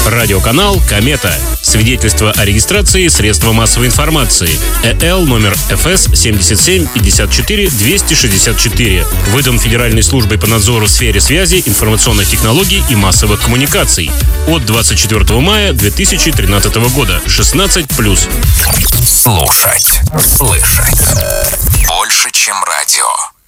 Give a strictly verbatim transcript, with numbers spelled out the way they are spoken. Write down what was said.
Радиоканал «Комета». Свидетельство о регистрации средства массовой информации. ЭЛ номер эф эс семьдесят семь пятьдесят четыре двести шестьдесят четыре. Выдан Федеральной службой по надзору в сфере связи, информационных технологий и массовых коммуникаций. От двадцать четвёртого мая две тысячи тринадцатого года. шестнадцать плюс. Слушать, слышать. Больше, чем радио.